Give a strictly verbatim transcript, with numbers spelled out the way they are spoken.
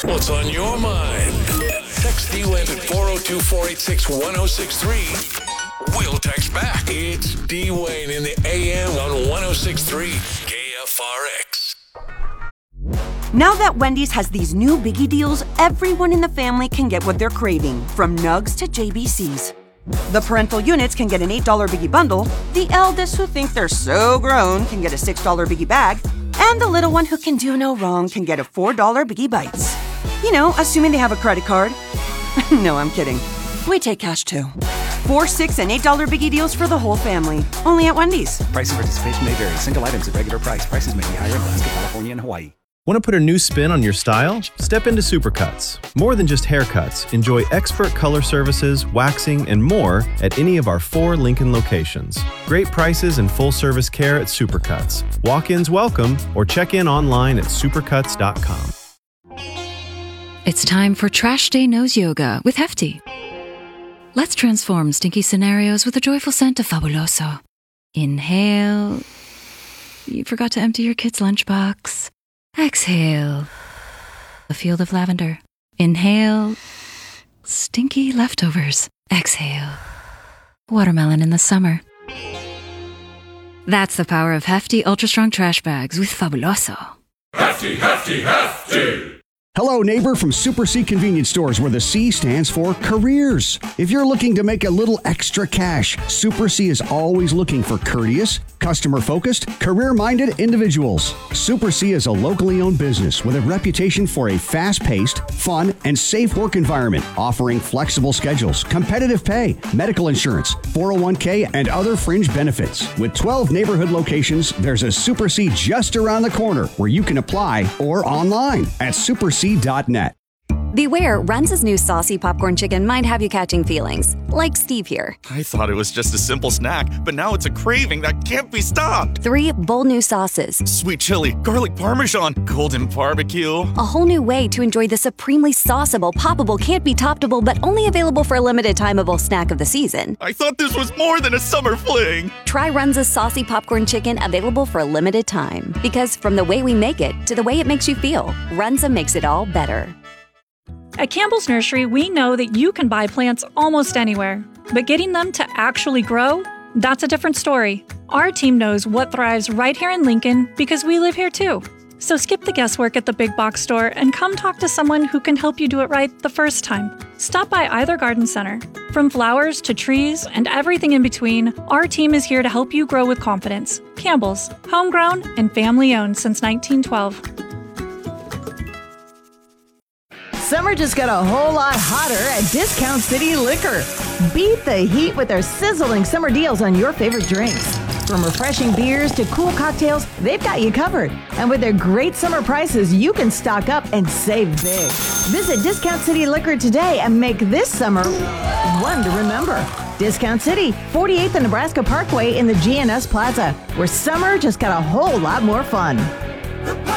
What's on your mind? Text D-Wayne at four oh two, four eight six, one oh six three. We'll text back. It's D-Wayne in the A M on one oh six three K F R X. Now that Wendy's has these new biggie deals, everyone in the family can get what they're craving, from nugs to J B Cs. The parental units can get an eight dollar biggie bundle, the eldest who think they're so grown can get a six dollar biggie bag, and the little one who can do no wrong can get a four dollar biggie bites. You know, assuming they have a credit card. No, I'm kidding. We take cash too. Four, six, and eight dollar biggie deals for the whole family. Only at Wendy's. Price and participation may vary. Single items at regular price. Prices may be higher in Alaska, California, and Hawaii. Want to put a new spin on your style? Step into Supercuts. More than just haircuts, enjoy expert color services, waxing, and more at any of our four Lincoln locations. Great prices and full-service care at Supercuts. Walk-ins welcome, or check in online at supercuts dot com. It's time for Trash Day Nose Yoga with Hefty. Let's transform stinky scenarios with a joyful scent of Fabuloso. Inhale. You forgot to empty your kid's lunchbox. Exhale. A field of lavender. Inhale. Stinky leftovers. Exhale. Watermelon in the summer. That's the power of Hefty Ultra Strong Trash Bags with Fabuloso. Hefty, hefty, hefty! Hello, neighbor from Super C Convenience Stores, where the C stands for careers. If you're looking to make a little extra cash, Super C is always looking for courteous, customer-focused, career-minded individuals. Super C is a locally owned business with a reputation for a fast-paced, fun, and safe work environment, offering flexible schedules, competitive pay, medical insurance, four oh one k, and other fringe benefits. With twelve neighborhood locations, there's a Super C just around the corner where you can apply or online at super c dot net. Beware, Runza's new saucy popcorn chicken might have you catching feelings, like Steve here. I thought it was just a simple snack, but now it's a craving that can't be stopped. Three bold new sauces. Sweet chili, garlic parmesan, golden barbecue. A whole new way to enjoy the supremely sauceable, poppable, can't be toppable, but only available for a limited timeable snack of the season. I thought this was more than a summer fling. Try Runza's saucy popcorn chicken, available for a limited time. Because from the way we make it to the way it makes you feel, Runza makes it all better. At Campbell's Nursery, we know that you can buy plants almost anywhere, but getting them to actually grow, that's a different story. Our team knows what thrives right here in Lincoln because we live here too. So skip the guesswork at the big box store and come talk to someone who can help you do it right the first time. Stop by either garden center. From flowers to trees and everything in between, our team is here to help you grow with confidence. Campbell's, homegrown and family-owned since nineteen twelve. Summer just got a whole lot hotter at Discount City Liquor. Beat the heat with their sizzling summer deals on your favorite drinks. From refreshing beers to cool cocktails, they've got you covered. And with their great summer prices, you can stock up and save big. Visit Discount City Liquor today and make this summer one to remember. Discount City, forty-eighth and Nebraska Parkway in the G N S Plaza, where summer just got a whole lot more fun.